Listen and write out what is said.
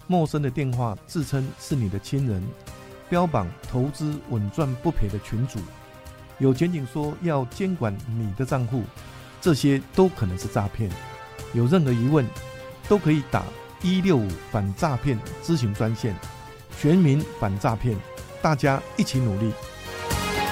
陌生的电话自称是你的亲人，标榜投资稳赚不赔的群组，有前景说要监管你的账户，这些都可能是诈骗。有任何疑问都可以打165反诈骗咨询专线，全民反诈骗，大家一起努力。